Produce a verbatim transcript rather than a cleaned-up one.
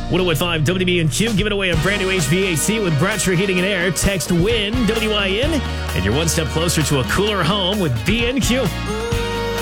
one oh one five W B and Q, giving away a brand new H V A C with Bradshaw Heating and Air. Text WIN, W I N, and you're one step closer to a cooler home with B and Q.